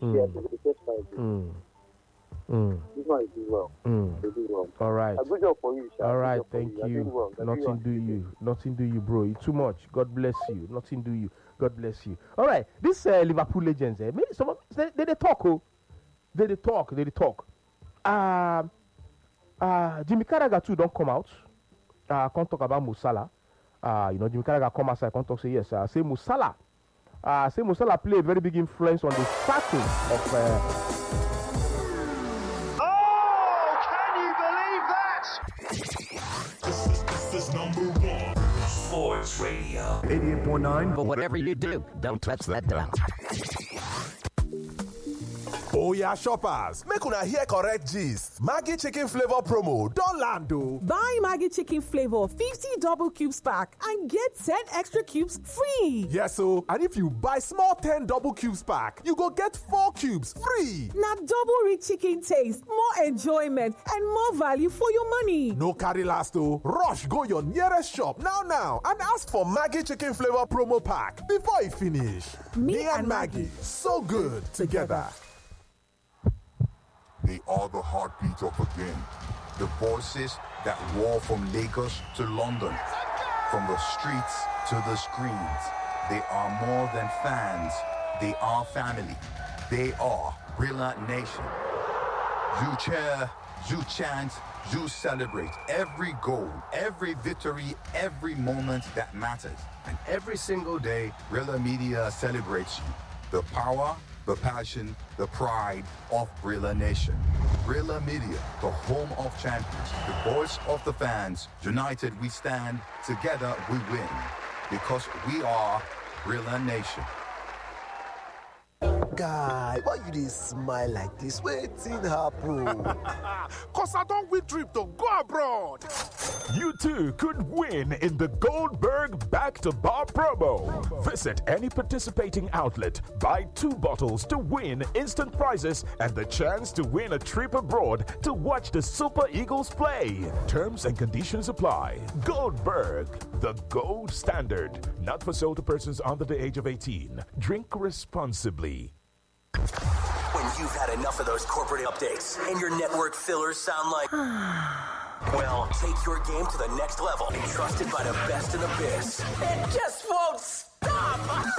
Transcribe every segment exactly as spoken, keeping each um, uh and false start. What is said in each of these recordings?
Mm. Yeah, the first five. Mm. Mm. This one is doing well. Mm. They do well. All right. A good job for you, Sha. All right, Good job for thank You're you. doing well. You're Nothing doing do well. you. Nothing do you, bro. You too much. God bless you. Nothing do you. God bless you. All right. This uh, Liverpool legends, eh? Maybe some of they, they, they talk, oh. They, they talk. They, they talk. Uh, uh, Jimmy Carragher too don't come out. Uh, can't talk about Mo Salah. Uh, you know, Jimmy Carragher come outside. Can't talk say yes. Uh, say Mo Salah. Uh, say Mo Salah play a very big influence on the sacking of. Uh, This is number one. Sports Radio. eighty-eight point nine. But whatever you do, don't touch that dial. Oh yeah, shoppers, make una hear correct gist. Maggi chicken flavor promo don land o. Buy Maggi chicken flavor fifty double cubes pack and get ten extra cubes free. Yes o, and if you buy small ten double cubes pack, you go get four cubes free. Na double rich chicken taste, more enjoyment and more value for your money. No carry last o. Rush go your nearest shop now now and ask for Maggi chicken flavor promo pack before e finish. Me, Me and Maggi, so good together. They are the heartbeat of a game. The voices that roar from Lagos to London. From the streets to the screens. They are more than fans. They are family. They are Brilliant Nation. You cheer, you chant, you celebrate every goal, every victory, every moment that matters. And every single day, Brilla Media celebrates you. The power, the passion, the pride of Brilla Nation. Brilla Media, the home of champions, the voice of the fans. United we stand, together we win. Because we are Brilla Nation. Guy, why you dey smile like this? Wetin happen? Cause I don't win trip to go abroad. You too could win in the Goldberg Back to Bar promo. Visit any participating outlet, buy two bottles to win instant prizes and the chance to win a trip abroad to watch the Super Eagles play. Terms and conditions apply. Goldberg, the gold standard. Not for sale to persons under the age of eighteen. Drink responsibly. When you've had enough of those corporate updates and your network fillers sound like... well, take your game to the next level. Trusted by the best in the biz. It just won't stop!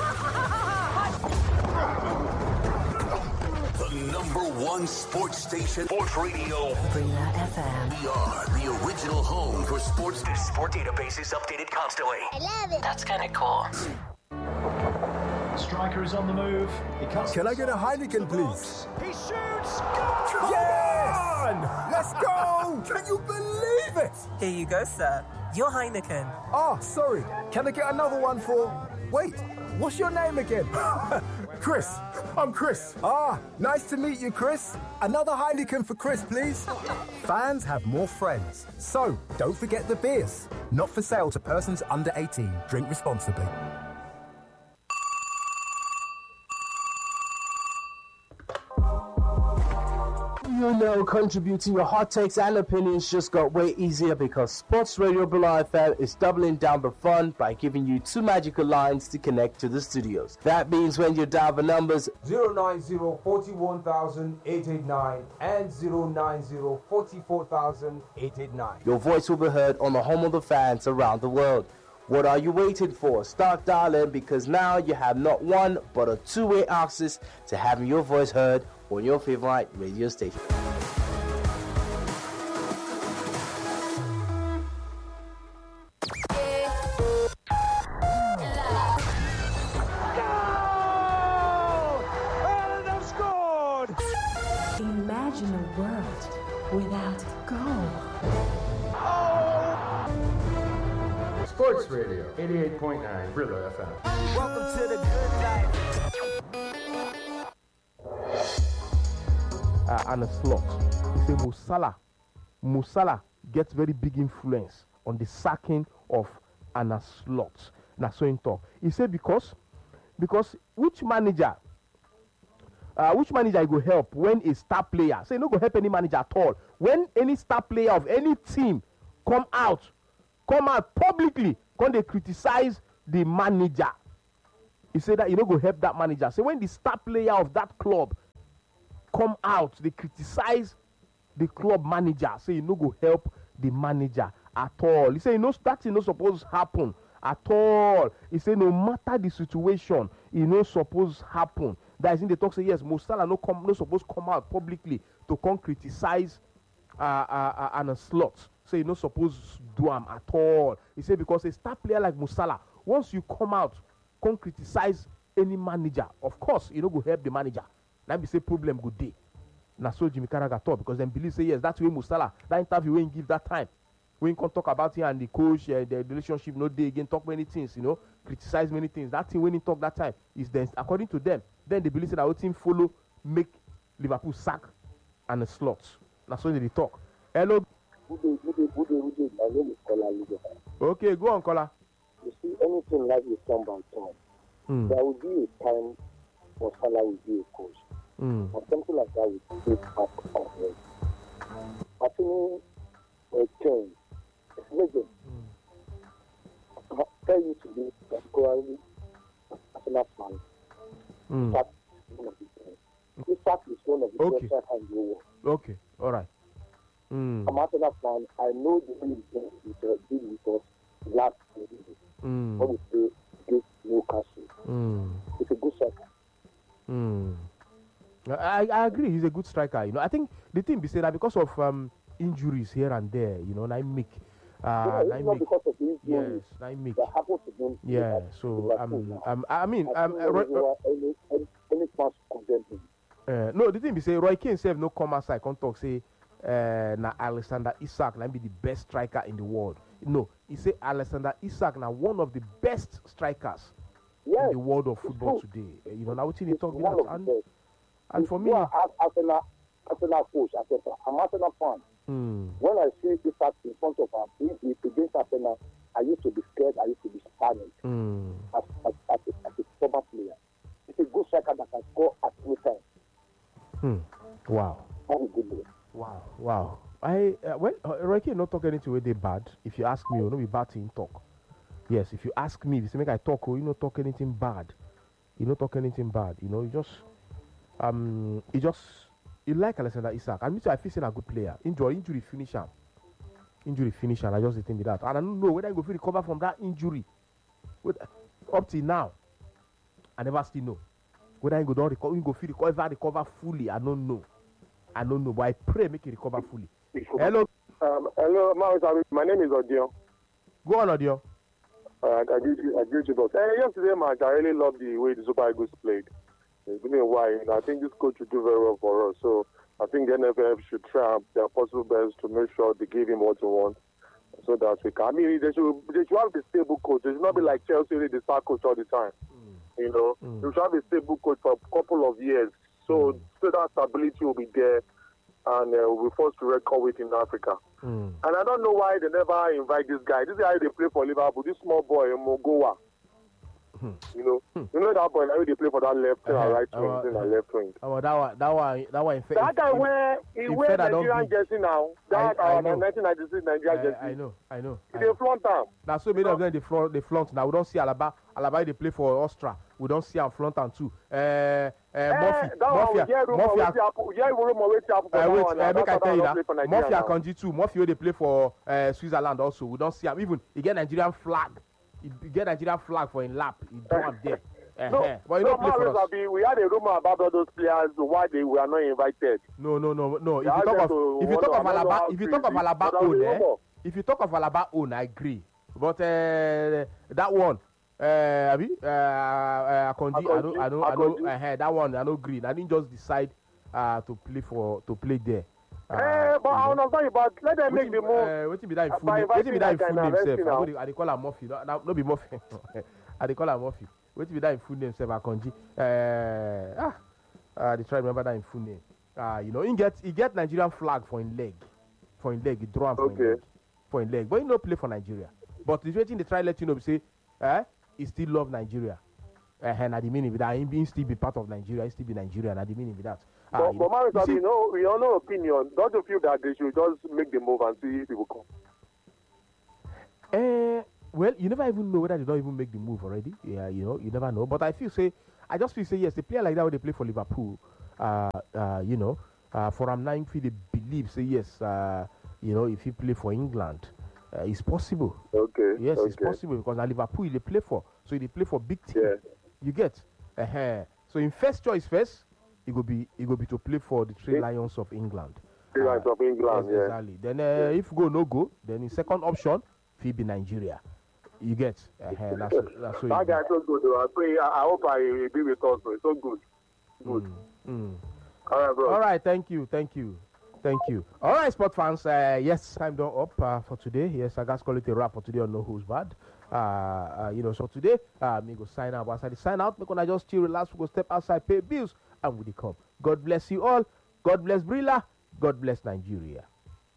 The number one sports station, Sports Radio. Brilla F M. We are the original home for sports. The sport database is updated constantly. I love it. That's kind of cool. Striker is on the move. He cuts. Can I get a Heineken, please? He shoots. Goal! Yes! Let's go! Can you believe it? Here you go, sir. Your Heineken. Oh, sorry. Can I get another one for... Wait, what's your name again? Chris. I'm Chris. Ah, nice to meet you, Chris. Another Heineken for Chris, please. Fans have more friends. So, don't forget the beers. Not for sale to persons under eighteen. Drink responsibly. You know, contributing your hot takes and opinions just got way easier because Sports Radio Brilla F M is doubling down the fun by giving you two magical lines to connect to the studios. That means when you dial the numbers zero nine zero, four one thousand, eight eight nine and zero nine zero, four four thousand, eight eight nine, your voice will be heard on the home of the fans around the world. What are you waiting for? Start dialing because now you have not one but a two-way access to having your voice heard on your favorite radio station. Imagine a world without goal. Sports Radio, eighty-eight point nine, Brilla F M. Welcome to the good life. Uh, and a slot. He said Mo Salah, Mo Salah gets very big influence on the sacking of Anna Slot. Now, so in talk. He said because, because which manager, uh, which manager go help when a star player? Say no go help any manager at all. When any star player of any team come out, come out publicly, come they criticize the manager. He said that you know go help that manager. So when the star player of that club come out, they criticize the club manager, say you no go help the manager at all. He say you know that thing no suppose happen at all. He say no matter the situation, e no suppose happen. That is in the talk say yes, Mo Salah no come no suppose come out publicly to come criticize uh, uh, uh, and a slot. Say you no suppose do am at all. He say because a star player like Mo Salah, once you come out, come criticize any manager, of course you no go help the manager. Now be say problem go dey. Na so Jimmy Carragher talk because them believe say yes, that's way Mo Salah. That interview when give that time, when you can talk about him and the coach, uh, the relationship no dey again, talk many things, you know, criticize many things. That thing when he talk that time is then according to them, then they believe say that whole team follow make Liverpool sack and a slot. Na so they talk. Hello. Good day, good day, good day, good day. My name is Kola Liga. Okay, go on, Kola. You see, anything like this turn by turn. Mm. There will be a time for Salah will be a coach. Mm. Or something like that will take back of it. I think a change. Listen, I tell you to be particularly Arsenal fan. Mm. That is one of the things. This fact is one of the Okay. best I can do. Okay, all right. Mm. I'm Arsenal fan. I know the way it did with us last season. Mm. When we play against Newcastle. Mm. It's a good striker. Mm. I, I agree. He's a good striker. You know, I think the thing be said that because of um, injuries here and there, you know, I make. Uh, Yeah, it's I not make because of the injuries yes, I make. that happened to them. Yeah, At so Liverpool um, now. um, I mean, I um, think uh, Roy, there were any, any, any chance to condemn him. uh, no, the thing be say Roy Keane self no come outside come talk say uh, na Alexander Isak na be the best striker in the world. No, he say Alexander Isak na one of the best strikers Yes, in the world of football true. today. Uh, you know, now what he talk be One that, of the and, best. and for me, You are Arsenal, Arsenal coach, Arsenal. I'm Arsenal fan. hmm, When I see Isak in front of him, if he's against Arsenal, I used to be scared, I used to be panicked hmm, as, as, as, a, as a former player. It's a good striker that can score at any time. hmm, wow. That's a good player. Wow, wow. I uh, well, uh, Roy Keane not talk anything where they bad. If you ask me, you know be bad thing talk. Yes, if you ask me, if you say make I talk, oh, you not talk anything bad. You not talk anything bad. You know, you just um, you just you like Alexander Isak. And me too, I feel say a good player. Injury, injury finish him. Injury finish him. I just the thing with that. And I don't know whether I go feel recover from that injury. With, up till now, I never still know whether I go don't recover. Go feel recover, recover fully. I don't know. I don't know, but I pray make it recover fully. Hello. Um, hello, my name is Odion. Go on, Odion. Uh, I agree, I agree with you, but uh, yesterday, match, I really loved the way the Super Eagles played. It's been a while, and I think this coach will do very well for us. So I think the N F F should try their possible best to make sure they give him what he wants, so that we can. I mean, they should they should have the stable coach. They should not be like Chelsea, really the star coach all the time. Mm. You know, mm. they should have a stable coach for a couple of years, so mm. so that stability will be there, and uh, we'll be forced to record with in Africa. Mm. And I don't know why they never invite this guy. This guy they play for Liverpool. This small boy Mogowa. Hmm. You know, hmm. you know that boy now they play for that left uh-huh. and right wing, uh, and uh, left wing. Oh, that one, that one, that one. Infe- that guy in, wear he wear Nigerian jersey now. That I, I uh, nineteen ninety-six Nigerian jersey. I know, I know. He dey flaunt am. Now so many of them they flaunt, they flaunt. Now we don't see Alaba. Alaba they play for Austria. We don't see am flaunt am too. Uh, uh, Murphy, Murphy, Murphy. Uh, wait, uh, make I tell you that. Murphy Akanji too. Murphy they play for uh, Switzerland also. We don't see am. Even he get Nigerian flag. He get Nigerian flag for him lap. He do am there. Uh-huh. No, but you no, don't play for us. Be, we had a rumor about all those players why they were not invited. No, no, no, no. If you talk of if you talk of Alaba, if you talk of Alaba own, eh, if you talk of Alaba own, I agree. But uh, that one, uh, Abi, uh, uh, Akondi, I know, I know, I know, uh, that one, I know, green. I didn't just decide uh, to play for to play there. Uh, eh, but I understand, but let them make the move. Uh, what be that in full name? What be that in full name, sef? I dey call am Murphy. No, no be Murphy. I dey call am Murphy. What be that in full name, sef? Akonji. Uh, ah, uh, they try to remember that in full name. Uh, you know, he get he get Nigerian flag for his leg, for his leg. He draw him for okay. his leg, for his leg. But he no play for Nigeria. But the thing they try to let you know, say, eh, he still love Nigeria. Uh, and at the meaning with that, he still be part of Nigeria. He still be Nigerian. At the meaning with that. Uh, but, but Maris, you, see, you know, we all know opinion. Don't you feel that they should just make the move and see if people come? Uh, well, you never even know whether they don't even make the move already. Yeah, you know, you never know. But I feel say, I just feel say yes, the player like that when they play for Liverpool, uh, uh, you know, uh, for him now, if he believe, say yes, uh, you know, if he play for England, uh, it's possible. Okay. Yes, okay. it's possible because now Liverpool they play for, so they play for big team. Yeah. You get, uh-huh. So in first choice first, it will be it will be to play for the Three Yeah. Lions of England. Three Lions of England, yes, yeah. Exactly. Then uh, if go no go, then in second option, it be Nigeria. You get, uh-huh. that's that's what That guy is so good. Though. I pray. I, I hope I will be with us. It's so good. Good. Mm. All right, bro. All right, thank you, thank you, thank you. All right, sport fans. Uh, yes, time done up uh, for today. Yes, I guess call it a wrap for today on No Who's Bad. Uh, uh, you know, so today, uh, me go sign out. Once I sign out, me gonna just chill, relax, we go step outside, pay bills, and we come. God bless you all. God bless Brilla. God bless Nigeria.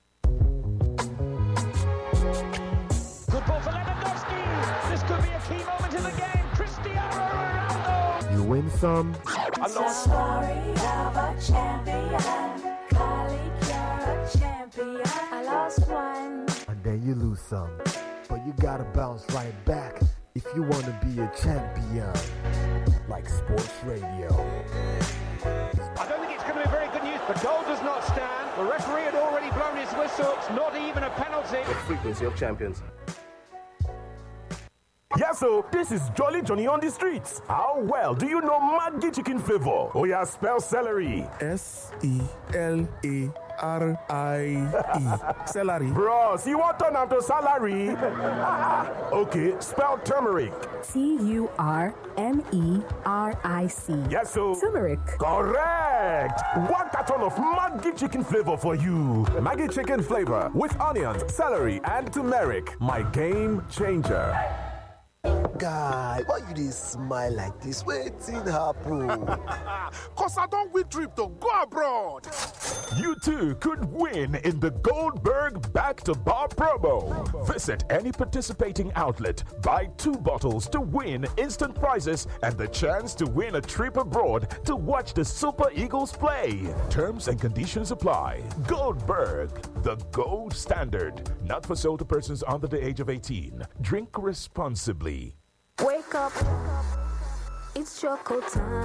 Good ball for Lewandowski. This could be a key moment in the game. Cristiano Ronaldo. You win some. It's the story of a champion. Colleague, you're a champion. I lost one. And then you lose some. But you gotta bounce right back if you wanna be a champion. Like sports radio. I don't think it's going to be very good news. The goal does not stand. The referee had already blown his whistle. It's not even a penalty. The frequency of champions. Yeah, so this is Jolly Johnny on the streets. How well do you know Maggi chicken flavor? Oh yeah, spell celery. S E L A R I E. Celery. Bros, you want turn out to salary? Okay, spell turmeric. T U R M E R I C. Yes, so. Turmeric. Correct. One carton of Maggi chicken flavor for you. Maggi chicken flavor with onions, celery, and turmeric. My game changer. Guy, why you dey smile like this? Waiting happen. Cause I don't win trip to go abroad. You too could win in the Goldberg Back-to-Bar promo. Visit any participating outlet, buy two bottles to win instant prizes and the chance to win a trip abroad to watch the Super Eagles play. Terms and conditions apply. Goldberg, the gold standard. Not for sale to persons under the age of eighteen. Drink responsibly. Wake up. It's choco time.